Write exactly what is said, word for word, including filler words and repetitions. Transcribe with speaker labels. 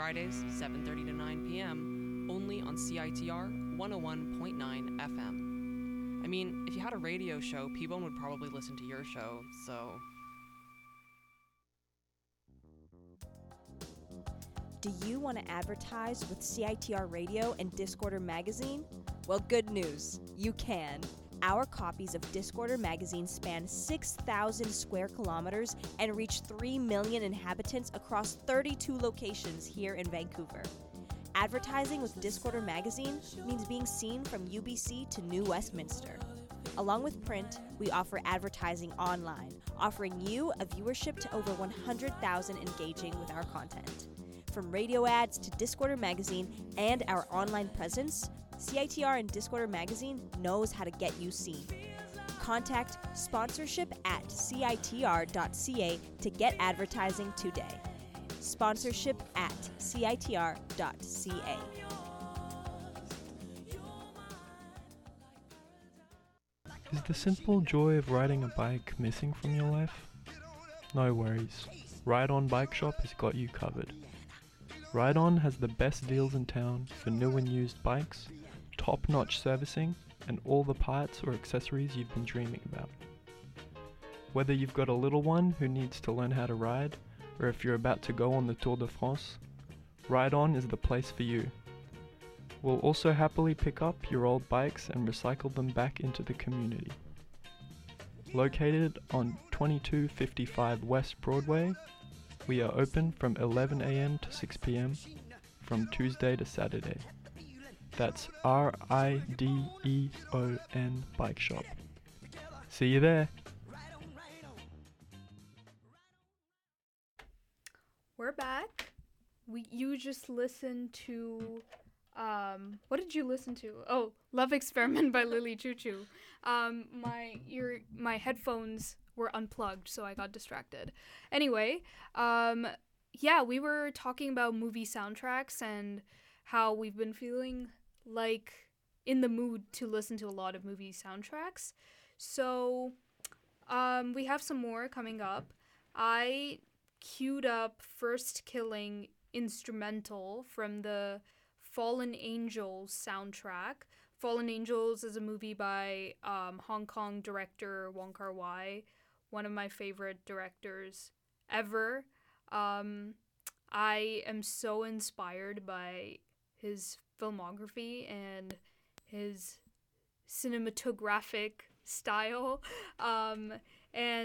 Speaker 1: Fridays, seven thirty to nine p.m., only on C I T R one oh one point nine F M. I mean, if you had a radio show, people would probably listen to your show, so...
Speaker 2: Do you want to advertise with C I T R Radio and Discorder Magazine? Well, good news. You can. Our copies of Discorder Magazine span six thousand square kilometers and reach three million inhabitants across thirty-two locations here in Vancouver. Advertising with Discorder Magazine means being seen from U B C to New Westminster. Along with print, we offer advertising online, offering you a viewership to over one hundred thousand engaging with our content. From radio ads to Discorder Magazine and our online presence, C I T R and Discorder Magazine knows how to get you seen. Contact sponsorship at C I T R dot C A to get advertising today. Sponsorship at C I T R dot C A.
Speaker 3: Is the simple joy of riding a bike missing from your life? No worries. Ride On Bike Shop has got you covered. Ride On has the best deals in town for new and used bikes, top-notch servicing, and all the parts or accessories you've been dreaming about. Whether you've got a little one who needs to learn how to ride, or if you're about to go on the Tour de France, Ride On is the place for you. We'll also happily pick up your old bikes and recycle them back into the community. Located on twenty-two fifty-five West Broadway, we are open from eleven a.m. to six p.m. from Tuesday to Saturday. That's R I D E O N Bike Shop. See you there.
Speaker 4: We're back. We you just listened to um what did you listen to? Oh, Love Experiment by Lily Choo Choo. Um my ear my headphones were unplugged, so I got distracted. Anyway, um yeah, we were talking about movie soundtracks and how we've been feeling like in the mood to listen to a lot of movie soundtracks. So um we have some more coming up. I queued up First Killing instrumental from the Fallen Angels soundtrack. Fallen Angels is a movie by um, Hong Kong director Wong Kar-wai, one of my favorite directors ever. Um, I am so inspired by his filmography and his cinematographic style. Um, and